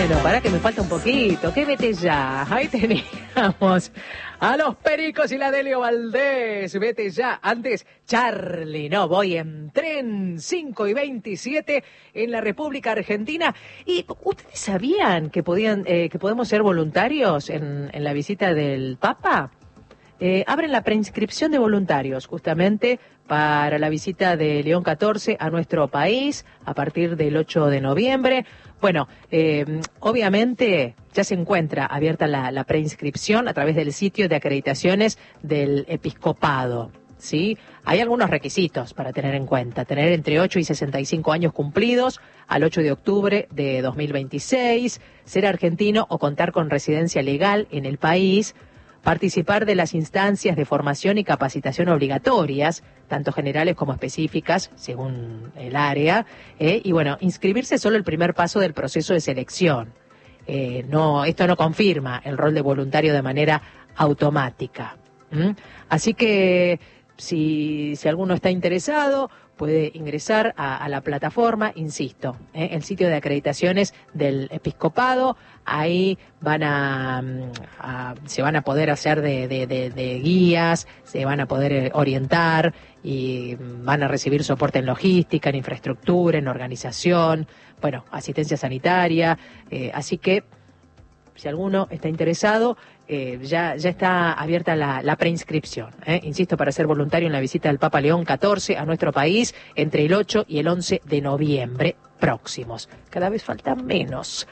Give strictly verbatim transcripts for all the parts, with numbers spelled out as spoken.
Bueno, para que me falta un poquito. ¿Qué vete ya? Ahí teníamos a los Pericos y la Delio Valdés. Vete ya. Antes, Charlie, no, voy en tren cinco y veintisiete en la República Argentina. ¿Y ustedes sabían que podían, eh, que podemos ser voluntarios en, en la visita del Papa? Eh, abren la preinscripción de voluntarios justamente para la visita de León catorce a nuestro país a partir del ocho de noviembre. Bueno, eh, obviamente ya se encuentra abierta la, la preinscripción a través del sitio de acreditaciones del episcopado, ¿sí? Hay algunos requisitos para tener en cuenta: tener entre ocho y sesenta y cinco años cumplidos al ocho de octubre de dos mil veintiséis, ser argentino o contar con residencia legal en el país, participar de las instancias de formación y capacitación obligatorias, tanto generales como específicas, según el área, eh, y bueno, inscribirse es solo el primer paso del proceso de selección. Eh, no, esto no confirma el rol de voluntario de manera automática. ¿Mm? Así que si, si alguno está interesado, puede ingresar a, a la plataforma, insisto, ¿eh? el sitio de acreditaciones del episcopado. Ahí van a, a se van a poder hacer de, de, de, de guías, se van a poder orientar y van a recibir soporte en logística, en infraestructura, en organización, bueno, asistencia sanitaria. Eh, así que si alguno está interesado, eh, ya, ya está abierta la, la preinscripción, ¿eh? Insisto, para ser voluntario en la visita del Papa León catorce a nuestro país entre el ocho y el once de noviembre próximos. Cada vez faltan menos.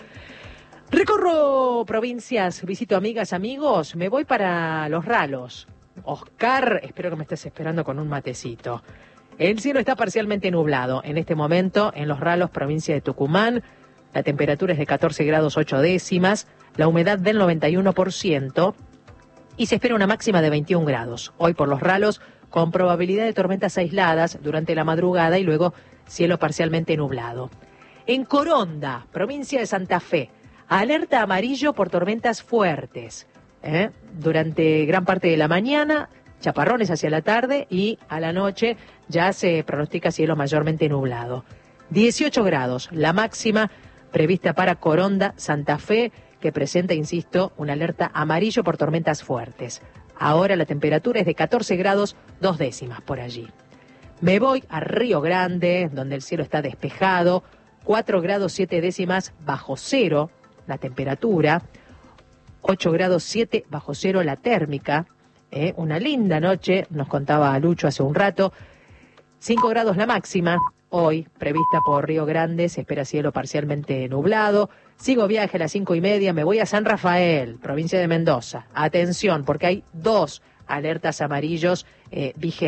Recorro provincias, visito amigas, amigos, me voy para Los Ralos. Oscar, espero que me estés esperando con un matecito. El cielo está parcialmente nublado en este momento en Los Ralos, provincia de Tucumán. La temperatura es de catorce grados ocho décimas, la humedad del noventa y uno por ciento y se espera una máxima de veintiún grados. Hoy por Los Ralos, con probabilidad de tormentas aisladas durante la madrugada y luego cielo parcialmente nublado. En Coronda, provincia de Santa Fe, alerta amarillo por tormentas fuertes. ¿eh? Durante gran parte de la mañana, chaparrones hacia la tarde y a la noche ya se pronostica cielo mayormente nublado. dieciocho grados, la máxima prevista para Coronda, Santa Fe, que presenta, insisto, una alerta amarillo por tormentas fuertes. Ahora la temperatura es de catorce grados dos décimas por allí. Me voy a Río Grande, donde el cielo está despejado, cuatro grados siete décimas bajo cero la temperatura, ocho grados siete bajo cero la térmica. ¿eh? Una linda noche, nos contaba Lucho hace un rato, cinco grados la máxima. Hoy, prevista por Río Grande, se espera cielo parcialmente nublado. Sigo viaje a las cinco y media, me voy a San Rafael, provincia de Mendoza. Atención, porque hay dos alertas amarillos eh, vigentes.